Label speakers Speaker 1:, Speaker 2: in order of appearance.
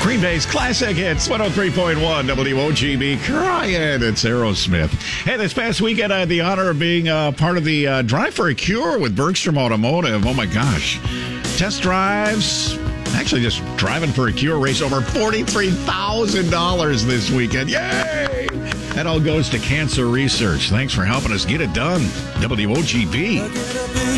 Speaker 1: Green Bay's classic hits, 103.1 WOGB. Crying. It's Aerosmith. Hey, this past weekend I had the honor of being part of the Drive for a Cure with Bergstrom Automotive. Oh my gosh. Test drives. Actually, just driving for a cure race over $43,000 this weekend. Yay! That all goes to cancer research. Thanks for helping us get it done. WOGB.